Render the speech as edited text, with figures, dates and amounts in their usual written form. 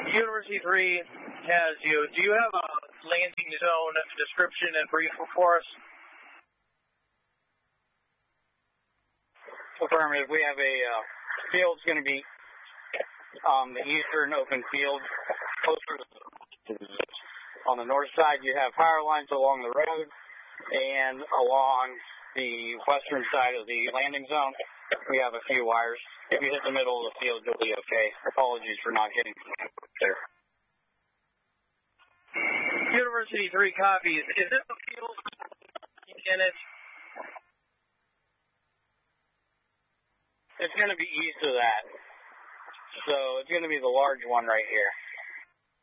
University 3 has you. Do you have a landing zone description and brief for us? Affirmative. We have a field's going to be the eastern open field. On the north side, you have power lines along the road, and along the western side of the landing zone, we have a few wires. If you hit the middle of the field, you'll be okay. Apologies for not hitting there. University 3 copies. Is this the field in it? It's going to be east of that. So it's going to be the large one right here.